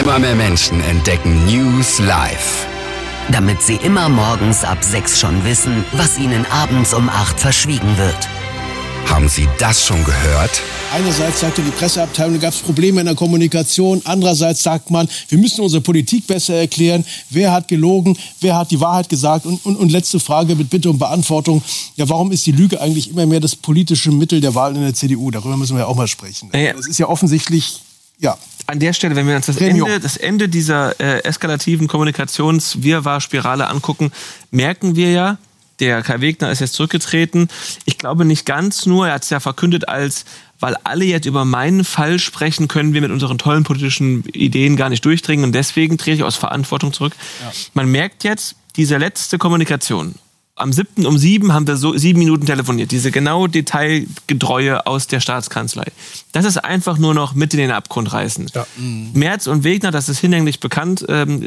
Immer mehr Menschen entdecken News live. Damit sie immer morgens ab 6 schon wissen, was ihnen abends um 8 verschwiegen wird. Haben Sie das schon gehört? Einerseits sagte die Presseabteilung, da gab es Probleme in der Kommunikation. Andererseits sagt man, wir müssen unsere Politik besser erklären. Wer hat gelogen? Wer hat die Wahrheit gesagt? Und letzte Frage mit Bitte um Beantwortung. Ja, warum ist die Lüge eigentlich immer mehr das politische Mittel der Wahl in der CDU? Darüber müssen wir ja auch mal sprechen. Das ist ja offensichtlich, ja. An der Stelle, wenn wir uns das Ende dieser eskalativen Kommunikationswirrwarr-Spirale angucken, merken wir ja, der Kai Wegner ist jetzt zurückgetreten. Ich glaube nicht ganz nur, er hat es ja verkündet weil alle jetzt über meinen Fall sprechen, können wir mit unseren tollen politischen Ideen gar nicht durchdringen und deswegen trete ich aus Verantwortung zurück. Ja. Man merkt jetzt, diese letzte Kommunikation, am 7. um 7 haben wir 7 Minuten telefoniert, diese genau Detailgetreue aus der Staatskanzlei. Das ist einfach nur noch mit in den Abgrund reißen. Ja. Merz und Wegner, das ist hinlänglich bekannt,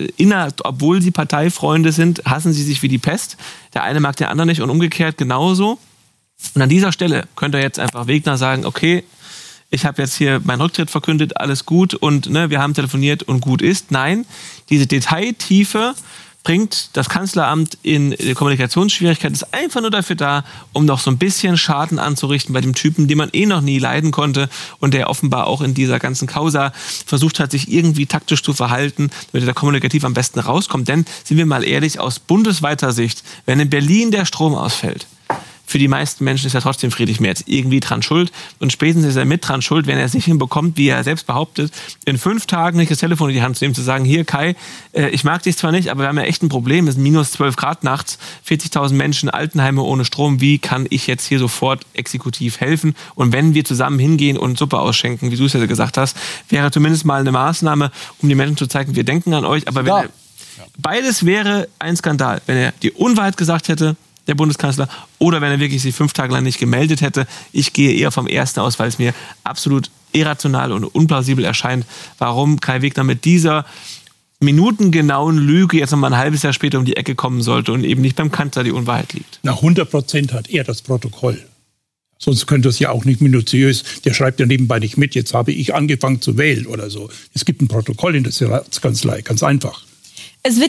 obwohl sie Parteifreunde sind, hassen sie sich wie die Pest. Der eine mag den anderen nicht und umgekehrt genauso. Und an dieser Stelle könnte jetzt einfach Wegner sagen, okay, ich habe jetzt hier meinen Rücktritt verkündet, alles gut und wir haben telefoniert und gut ist. Nein, diese Detailtiefe bringt das Kanzleramt in Kommunikationsschwierigkeiten, ist einfach nur dafür da, um noch so ein bisschen Schaden anzurichten bei dem Typen, den man noch nie leiden konnte und der offenbar auch in dieser ganzen Causa versucht hat, sich irgendwie taktisch zu verhalten, damit er da kommunikativ am besten rauskommt. Denn, sind wir mal ehrlich, aus bundesweiter Sicht, wenn in Berlin der Strom ausfällt, für die meisten Menschen ist ja trotzdem Friedrich Merz irgendwie dran schuld. Und spätestens ist er mit dran schuld, wenn er es nicht hinbekommt, wie er selbst behauptet, in 5 Tagen nicht das Telefon in die Hand zu nehmen, zu sagen, hier Kai, ich mag dich zwar nicht, aber wir haben ja echt ein Problem, es sind minus 12 Grad nachts, 40.000 Menschen, Altenheime ohne Strom, wie kann ich jetzt hier sofort exekutiv helfen? Und wenn wir zusammen hingehen und Suppe ausschenken, wie du es ja gesagt hast, wäre zumindest mal eine Maßnahme, um den Menschen zu zeigen, wir denken an euch. Aber wenn beides wäre ein Skandal, wenn er die Unwahrheit gesagt hätte, der Bundeskanzler, oder wenn er wirklich sich 5 Tage lang nicht gemeldet hätte. Ich gehe eher vom ersten aus, weil es mir absolut irrational und unplausibel erscheint, warum Kai Wegner mit dieser minutengenauen Lüge jetzt noch mal ein halbes Jahr später um die Ecke kommen sollte und eben nicht beim Kanzler die Unwahrheit liegt. Na, 100% hat er das Protokoll. Sonst könnte es ja auch nicht minutiös, der schreibt ja nebenbei nicht mit, jetzt habe ich angefangen zu wählen oder so. Es gibt ein Protokoll in der Staatskanzlei, ganz einfach.